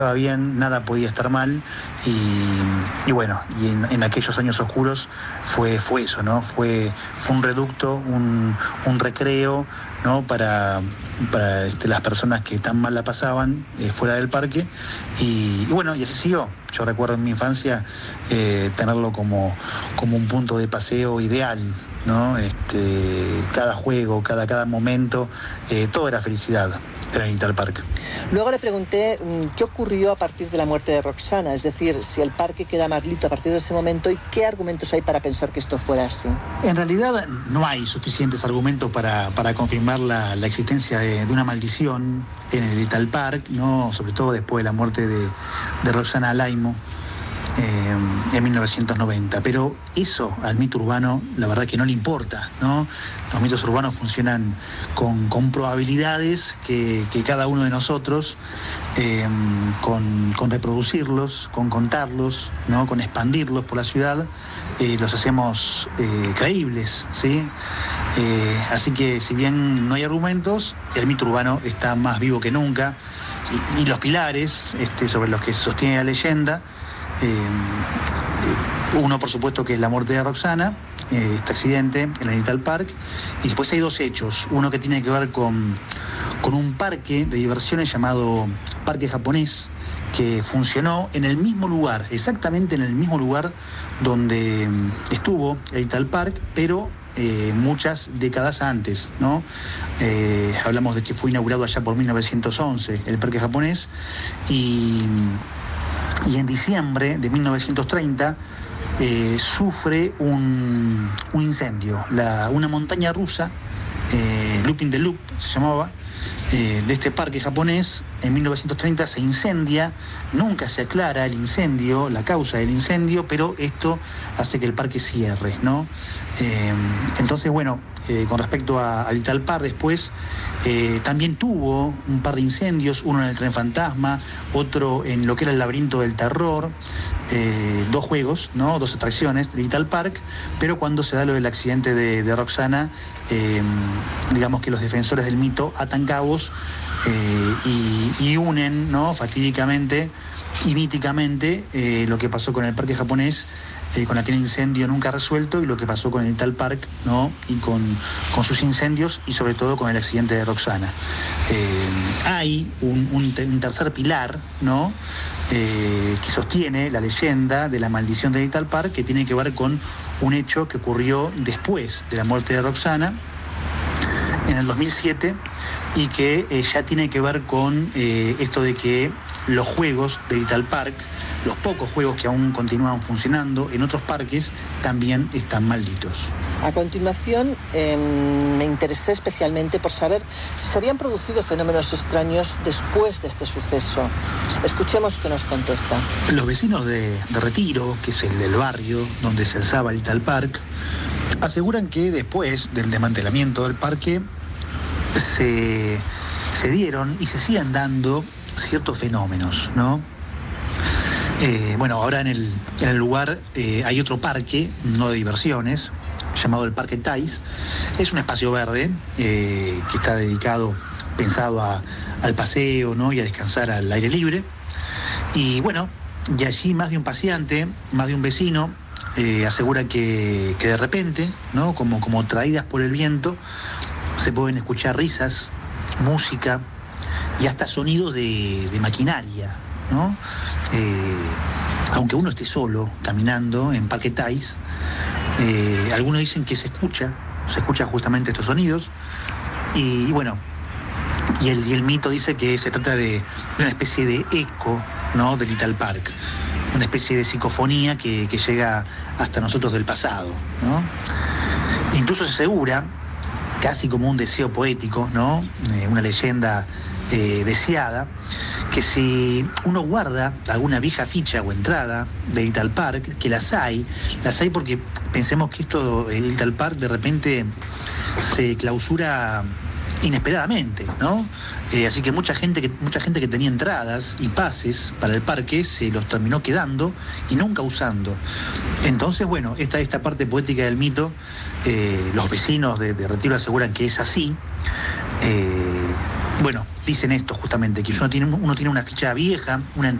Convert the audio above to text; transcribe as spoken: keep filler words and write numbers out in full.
estaba bien, nada podía estar mal y, y bueno, y en, en aquellos años oscuros fue, fue eso, ¿no? Fue, fue un reducto, un, un recreo, ¿no? Para, para este, las personas que tan mal la pasaban eh, fuera del parque y, y bueno, y así siguió. Yo recuerdo en mi infancia eh, tenerlo como, como un punto de paseo ideal, ¿no? Este, cada juego, cada, cada momento, eh, todo era felicidad en el Ital Park. Luego le pregunté qué ocurrió a partir de la muerte de Roxana, es decir, si el parque queda maldito a partir de ese momento y qué argumentos hay para pensar que esto fuera así. En realidad no hay suficientes argumentos para, para confirmar la, la existencia de, de una maldición en el Ital Park, ¿no? Sobre todo después de la muerte de, de Roxana Alaimo. Eh, en mil novecientos noventa, pero eso al mito urbano la verdad que no le importa, ¿no? Los mitos urbanos funcionan con, con probabilidades que, que cada uno de nosotros, eh, con, con reproducirlos, con contarlos, ¿no? Con expandirlos por la ciudad, eh, los hacemos eh, creíbles, ¿sí? Eh, así que si bien no hay argumentos, el mito urbano está más vivo que nunca y, y los pilares este, sobre los que se sostiene la leyenda. Eh, uno, por supuesto, que es la muerte de Roxana, eh, este accidente en el Ital Park, y después hay dos hechos. Uno que tiene que ver con, con un parque de diversiones llamado Parque Japonés, que funcionó en el mismo lugar, exactamente en el mismo lugar donde estuvo el Ital Park, pero eh, muchas décadas antes, ¿no? Eh, hablamos de que fue inaugurado allá por mil novecientos once, el Parque Japonés, y... Y en diciembre de mil novecientos treinta eh, sufre un, un incendio. La, una montaña rusa, eh, Looping the Loop se llamaba, eh, de este parque japonés, en mil novecientos treinta se incendia. Nunca se aclara el incendio, la causa del incendio, pero esto hace que el parque cierre, ¿no? Eh, entonces, bueno, eh, con respecto a, al Ital Park después, eh, también tuvo un par de incendios, uno en el Tren Fantasma, otro en lo que era el Laberinto del Terror, eh, dos juegos, ¿no? Dos atracciones del Ital Park, pero cuando se da lo del accidente de, de Roxana, eh, digamos que los defensores del mito atan cabos eh, y, y unen, ¿no? Fatídicamente y míticamente eh, lo que pasó con el parque japonés, Eh, con aquel incendio nunca resuelto, y lo que pasó con el Ital Park, ¿no? Y con, con sus incendios y sobre todo con el accidente de Roxana. Eh, hay un, un, un tercer pilar, ¿no? Eh, que sostiene la leyenda de la maldición del Ital Park, que tiene que ver con un hecho que ocurrió después de la muerte de Roxana, en el dos mil siete, y que eh, ya tiene que ver con eh, esto de que los juegos del Ital Park, los pocos juegos que aún continúan funcionando en otros parques, también están malditos. A continuación, eh, me interesé especialmente por saber si se habían producido fenómenos extraños después de este suceso. Escuchemos qué nos contesta. Los vecinos de, de Retiro, que es el, el barrio donde se alzaba el Ital Park, aseguran que después del desmantelamiento del parque se, se dieron y se siguen dando ciertos fenómenos, ¿no? Eh, bueno, ahora en el, en el lugar eh, hay otro parque, no de diversiones, llamado el Parque Thais. Es un espacio verde eh, que está dedicado, pensado a, al paseo, ¿no? Y a descansar al aire libre. Y bueno, y allí más de un paseante, más de un vecino, eh, asegura que, que de repente, ¿no? Como, como traídas por el viento, se pueden escuchar risas, música y hasta sonidos de, de maquinaria, ¿no? Eh, aunque uno esté solo caminando en Parque Thais, eh, algunos dicen que se escucha, se escuchan justamente estos sonidos, y, y bueno, y el, y el mito dice que se trata de, de una especie de eco, ¿no? Del Ital Park, una especie de psicofonía que, que llega hasta nosotros del pasado, ¿no? Incluso se asegura, casi como un deseo poético, ¿no? Eh, una leyenda eh, deseada, que si uno guarda alguna vieja ficha o entrada de Ital Park, que las hay, las hay porque pensemos que esto, el Ital Park de repente se clausura inesperadamente, ¿no? Eh, así que mucha gente que mucha gente que tenía entradas y pases para el parque se los terminó quedando y nunca usando. Entonces, bueno, esta, esta parte poética del mito, eh, los vecinos de, de Retiro aseguran que es así. Eh, bueno, dicen esto justamente, que uno tiene, uno tiene una ficha vieja, una